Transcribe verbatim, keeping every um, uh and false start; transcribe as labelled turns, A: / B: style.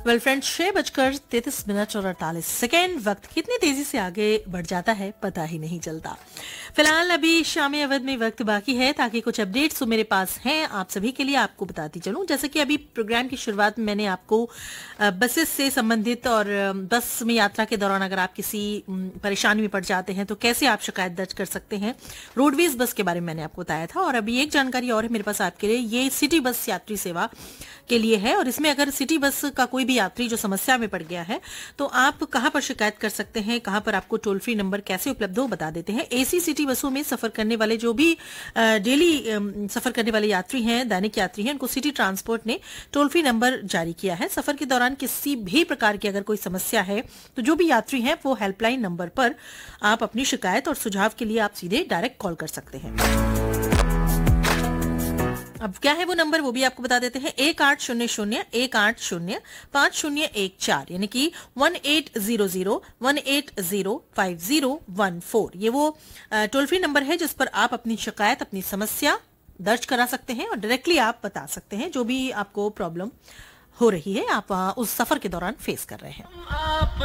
A: Well friends, छह बजकर तैतीस मिनट और अड़तालीस सेकेंड। वक्त कितनी तेजी से आगे बढ़ जाता है पता ही नहीं चलता। फिलहाल अभी शाम अवध में वक्त बाकी है, ताकि कुछ अपडेट्स तो मेरे पास हैं आप सभी के लिए आपको बताती चलूं। जैसे कि अभी प्रोग्राम की शुरुआत में मैंने आपको बसेस से संबंधित और बस में यात्रा के दौरान अगर आप किसी परेशानी में पड़ जाते हैं तो कैसे आप शिकायत दर्ज कर सकते हैं, रोडवेज बस के बारे में मैंने आपको बताया था। और अभी एक जानकारी और है मेरे पास आपके लिए, ये सिटी बस यात्री सेवा के लिए है। और इसमें अगर सिटी बस का कोई भी यात्री जो समस्या में पड़ गया है तो आप कहां पर शिकायत कर सकते हैं, कहां पर आपको टोल फ्री नंबर कैसे उपलब्ध हो बता देते हैं। एसी सिटी बसों में सफर करने वाले जो भी डेली सफर करने वाले यात्री हैं, दैनिक यात्री हैं, उनको सिटी ट्रांसपोर्ट ने टोल फ्री नंबर जारी किया है। सफर के दौरान किसी भी प्रकार की अगर कोई समस्या है तो जो भी यात्री हैं वो हेल्पलाइन नंबर पर आप अपनी शिकायत और सुझाव के लिए आप सीधे डायरेक्ट कॉल कर सकते हैं। अब क्या है वो नंबर, वो भी आपको बता देते हैं। एक आठ शून्य शून्य एक आठ शून्य पांच शून्य एक चार, यानी कि one eight zero zero one eight zero five zero one four. ये वो टोल फ्री नंबर है जिस पर आप अपनी शिकायत, अपनी समस्या दर्ज करा सकते हैं और डायरेक्टली आप बता सकते हैं जो भी आपको प्रॉब्लम हो रही है, आप उस सफर के दौरान फेस कर रहे हैं।